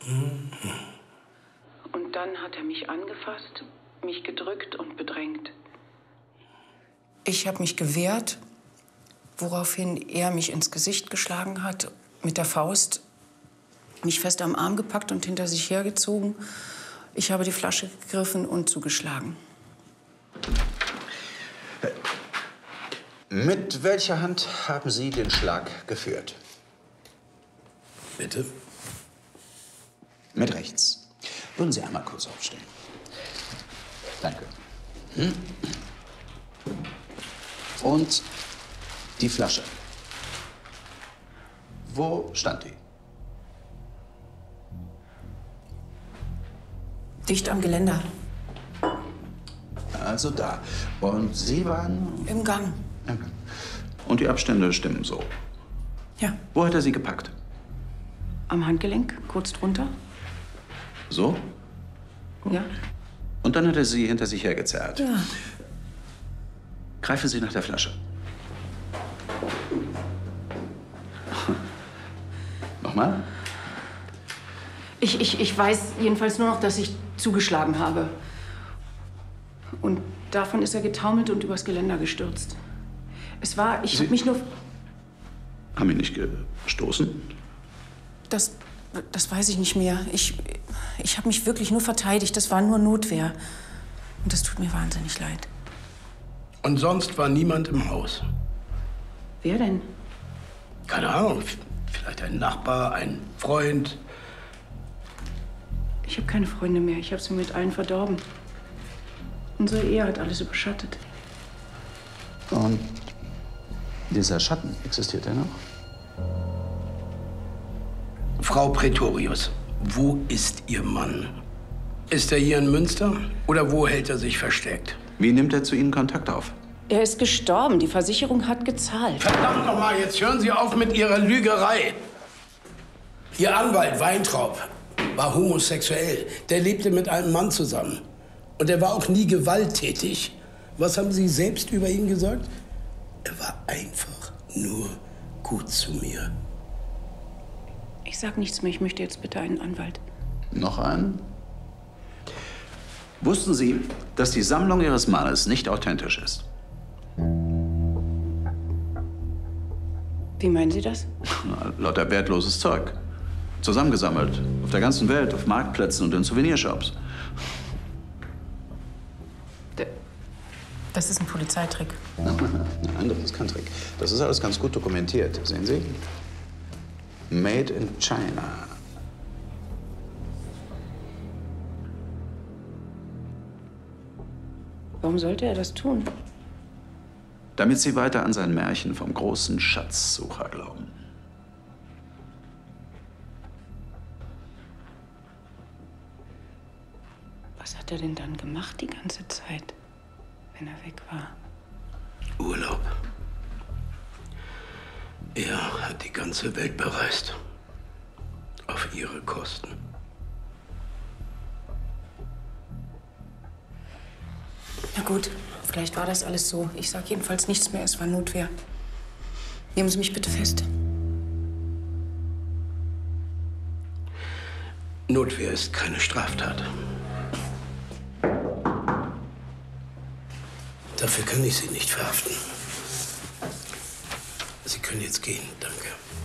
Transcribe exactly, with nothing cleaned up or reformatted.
Und dann hat er mich angefasst, mich gedrückt und bedrängt. Ich habe mich gewehrt, woraufhin er mich ins Gesicht geschlagen hat, mit der Faust, mich fest am Arm gepackt und hinter sich hergezogen. Ich habe die Flasche gegriffen und zugeschlagen. Mit welcher Hand haben Sie den Schlag geführt? Bitte? Mit rechts. Würden Sie einmal kurz aufstehen? Danke. Hm? Und die Flasche. Wo stand die? Dicht am Geländer. Also da. Und Sie waren? Im Gang. Im Gang. Und die Abstände stimmen so? Ja. Wo hat er Sie gepackt? Am Handgelenk, kurz drunter. So? Ja. Und dann hat er Sie hinter sich hergezerrt? Ja. Greifen Sie nach der Flasche. Nochmal? Ich, ich, ich weiß jedenfalls nur noch, dass ich zugeschlagen habe. Und davon ist er getaumelt und übers Geländer gestürzt. Es war, ich habe mich nur... Haben ihn nicht gestoßen? Das, das weiß ich nicht mehr. Ich, ich habe mich wirklich nur verteidigt. Das war nur Notwehr. Und das tut mir wahnsinnig leid. Und sonst war niemand im Haus? Wer denn? Keine Ahnung. Vielleicht ein Nachbar, ein Freund. Ich habe keine Freunde mehr. Ich habe sie mit allen verdorben. Unsere Ehe hat alles überschattet. Und dieser Schatten, existiert er noch? Frau Pretorius, wo ist Ihr Mann? Ist er hier in Münster oder wo hält er sich versteckt? Wie nimmt er zu Ihnen Kontakt auf? Er ist gestorben. Die Versicherung hat gezahlt. Verdammt noch mal, jetzt hören Sie auf mit Ihrer Lügerei. Ihr Anwalt Weintraub war homosexuell. Der lebte mit einem Mann zusammen. Und er war auch nie gewalttätig. Was haben Sie selbst über ihn gesagt? Er war einfach nur gut zu mir. Ich sag nichts mehr. Ich möchte jetzt bitte einen Anwalt. Noch einen? Wussten Sie, dass die Sammlung Ihres Mannes nicht authentisch ist? Wie meinen Sie das? Na, lauter wertloses Zeug. Zusammengesammelt. Auf der ganzen Welt, auf Marktplätzen und in Souvenirshops. Das ist ein Polizeitrick. Ein anderes kein Trick. Das ist alles ganz gut dokumentiert. Sehen Sie? Made in China. Warum sollte er das tun? Damit Sie weiter an sein Märchen vom großen Schatzsucher glauben. Was hat er denn dann gemacht die ganze Zeit, wenn er weg war? Urlaub. Er hat die ganze Welt bereist. Auf ihre Kosten. Na gut, vielleicht war das alles so. Ich sag jedenfalls nichts mehr. Es war Notwehr. Nehmen Sie mich bitte fest. Notwehr ist keine Straftat. Dafür kann ich Sie nicht verhaften. Sie können jetzt gehen, danke.